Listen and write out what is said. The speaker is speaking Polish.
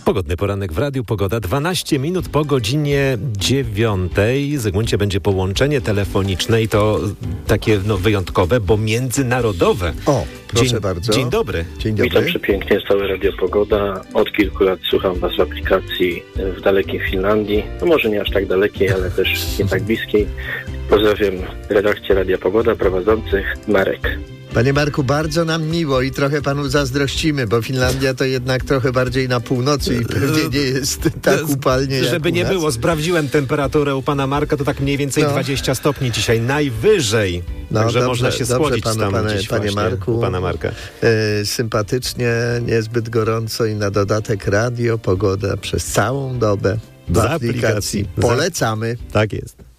Pogodny poranek w Radiu Pogoda. 12 minut po godzinie 9. Zygmuncie, będzie połączenie telefoniczne i to takie wyjątkowe, bo międzynarodowe. O, proszę bardzo. Dzień dobry. Dzień dobry. Witam przepięknie, stałe Radio Pogoda. Od kilku lat słucham Was w aplikacji w dalekiej Finlandii. No może nie aż tak dalekiej, ale też nie tak bliskiej. Pozdrawiam redakcję Radia Pogoda, prowadzących Marek. Panie Marku, bardzo nam miło i trochę panu zazdrościmy, bo Finlandia to jednak trochę bardziej na północy i pewnie nie jest tak upalnie jak Żeby u nie nas. było, sprawdziłem temperaturę u pana Marka, to tak mniej więcej 20 stopni dzisiaj, najwyżej. Także dobrze, można się schłodzić tam dziś panie właśnie Marku, u pana Marka. Sympatycznie, niezbyt gorąco i na dodatek Radio Pogoda przez całą dobę w aplikacji. Polecamy. Tak jest.